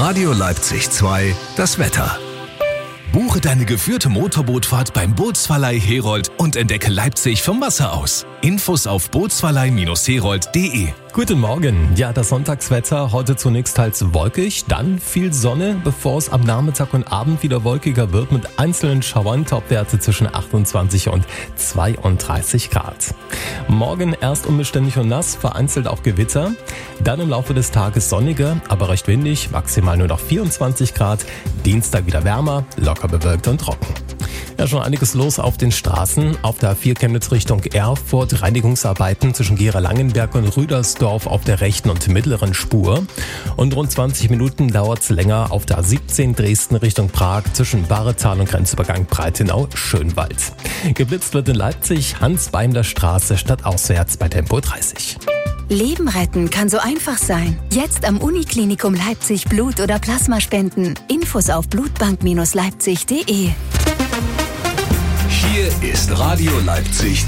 Radio Leipzig 2, das Wetter. Buche deine geführte Motorbootfahrt beim Bootsverleih Herold und entdecke Leipzig vom Wasser aus. Infos auf bootsverleih-herold.de. Guten Morgen. Ja, das Sonntagswetter heute zunächst teils wolkig, dann viel Sonne, bevor es am Nachmittag und Abend wieder wolkiger wird mit einzelnen Schauern, Topwerte zwischen 28 und 32 Grad. Morgen erst unbeständig und nass, vereinzelt auch Gewitter. Dann im Laufe des Tages sonniger, aber recht windig, maximal nur noch 24 Grad. Dienstag wieder wärmer, locker bewölkt und trocken. Ja, schon einiges los auf den Straßen. Auf der A4 Chemnitz Richtung Erfurt, Reinigungsarbeiten zwischen Gera-Langenberg und Rüdersdorf auf der rechten und mittleren Spur. Und rund 20 Minuten dauert es länger auf der A17 Dresden Richtung Prag zwischen Barretal und Grenzübergang Breitenau-Schönwald. Geblitzt wird in Leipzig, Hans-Beimler Straße stadtauswärts bei Tempo 30. Leben retten kann so einfach sein. Jetzt am Uniklinikum Leipzig Blut oder Plasma spenden. Infos auf blutbank-leipzig.de. Hier ist Radio Leipzig